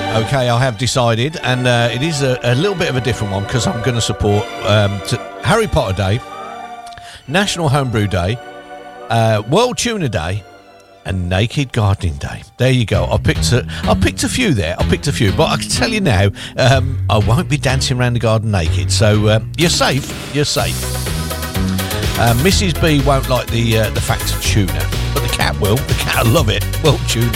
Okay, I have decided, and it is a little bit of a different one because I'm going to support Harry Potter Day, National Homebrew Day, World Tuna Day, and Naked Gardening Day. There you go. I picked a few there. But I can tell you now, I won't be dancing around the garden naked. So you're safe. You're safe. Mrs. B won't like the fact of tuna, but the cat will. The cat will love it. World Tuna